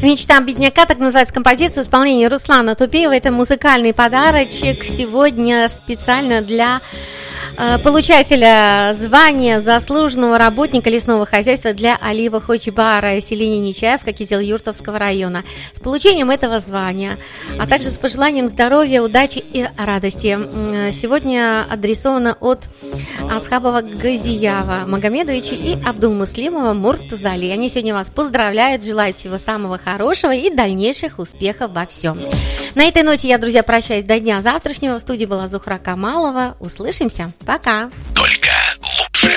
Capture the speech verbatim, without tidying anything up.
«Мечта бедняка», так называется композиция в исполнении Руслана Тупеева. Это музыкальный подарочек сегодня специально для э, получателя звания заслуженного работника лесного хозяйства для Алиева Хочбара, селения Нечаевка, Кизил-Юртовского района. С получением этого звания, а также с пожеланием здоровья, удачи и радости. Сегодня адресовано от Асхабова Газиява Магомедовича и Абдулмуслимова Муртазали. Они сегодня вас поздравляют, желают всего самого хорошего и дальнейших успехов во всем. На этой ноте я, друзья, прощаюсь до дня завтрашнего. В студии была Зухра Камалова. Услышимся. Пока. Только